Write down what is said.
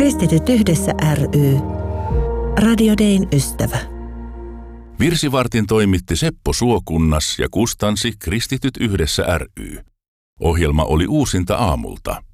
Kristityt yhdessä ry. Radio Dayn ystävä. Virsivartin toimitti Seppo Suokunnas ja kustansi Kristityt yhdessä ry. Ohjelma oli uusinta aamulta.